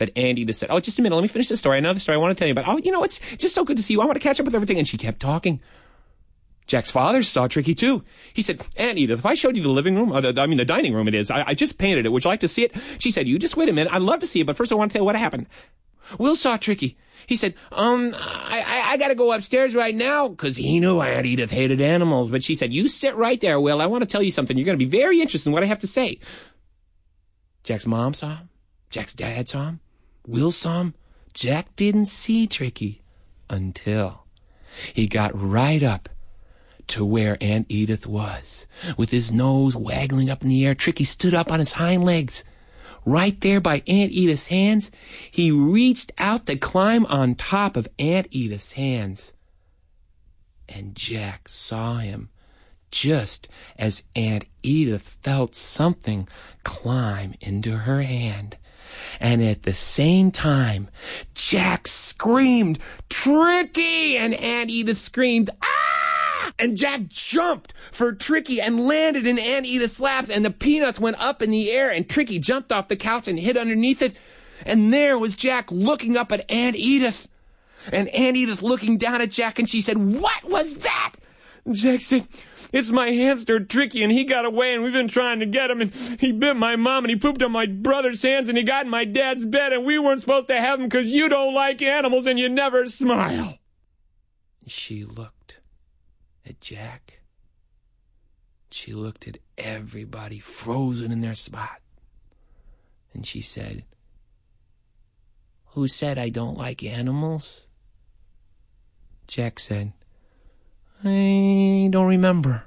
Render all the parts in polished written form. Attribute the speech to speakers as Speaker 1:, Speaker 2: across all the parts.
Speaker 1: But Aunt Edith said, "Oh, just a minute. Let me finish the story. Another story I want to tell you about. Oh, it's just so good to see you. I want to catch up with everything." And she kept talking. Jack's father saw Tricky too. He said, "Aunt Edith, if I showed you the living room, the dining room it is, I just painted it. Would you like to see it?" She said, "You just wait a minute. I'd love to see it, but first I want to tell you what happened." Will saw Tricky. He said, I got to go upstairs right now, because he knew Aunt Edith hated animals. But she said, "You sit right there, Will. I want to tell you something. You're going to be very interested in what I have to say." Jack's mom saw him. Jack's dad saw him. Will saw him. Jack didn't see Tricky until he got right up to where Aunt Edith was. With his nose waggling up in the air, Tricky stood up on his hind legs. Right there by Aunt Edith's hands, he reached out to climb on top of Aunt Edith's hands. And Jack saw him just as Aunt Edith felt something climb into her hand. And at the same time, Jack screamed, "Tricky!" And Aunt Edith screamed, "Ah!" And Jack jumped for Tricky and landed in Aunt Edith's laps, and the peanuts went up in the air, and Tricky jumped off the couch and hid underneath it. And there was Jack looking up at Aunt Edith. And Aunt Edith looking down at Jack, and she said, "What was that?" Jack said, "It's my hamster, Tricky, and he got away, and we've been trying to get him, and he bit my mom, and he pooped on my brother's hands, and he got in my dad's bed, and we weren't supposed to have him because you don't like animals and you never smile." She looked at Jack. She looked at everybody frozen in their spot. And she said, "Who said I don't like animals?" Jack said, "I don't remember."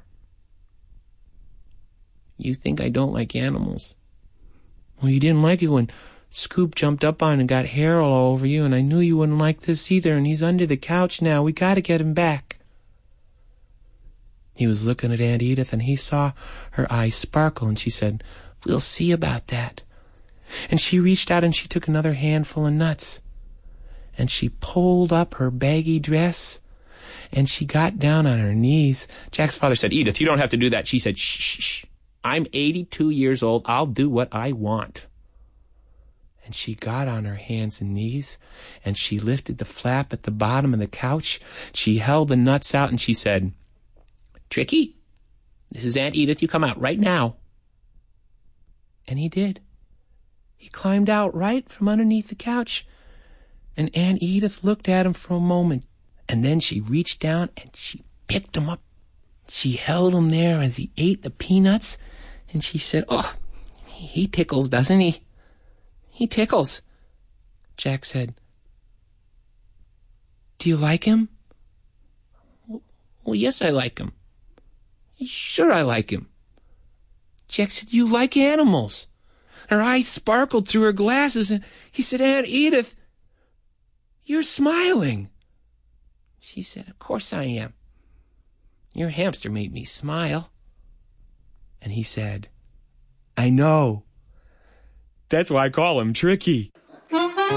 Speaker 1: "You think I don't like animals?" "Well, you didn't like it when Scoop jumped up on and got hair all over you, and I knew you wouldn't like this either, and he's under the couch now. We gotta get him back." He was looking at Aunt Edith, and he saw her eyes sparkle, and she said, "We'll see about that." And she reached out and she took another handful of nuts, and she pulled up her baggy dress, and she got down on her knees. Jack's father said, "Edith, you don't have to do that." She said, "Shh, shh, shh. I'm 82 years old. I'll do what I want." And she got on her hands and knees, and she lifted the flap at the bottom of the couch. She held the nuts out, and she said, "Tricky, this is Aunt Edith. You come out right now." And he did. He climbed out right from underneath the couch, and Aunt Edith looked at him for a moment, and then she reached down and she picked him up. She held him there as he ate the peanuts, and she said, "Oh, he tickles, doesn't he? He tickles." Jack said, "Do you like him?" "Well, yes, I like him." "Sure, I like him." Jack said, "You like animals?" Her eyes sparkled through her glasses, and he said, "Aunt Edith, you're smiling." She said, "Of course I am. Your hamster made me smile." And he said, "I know. That's why I call him Tricky."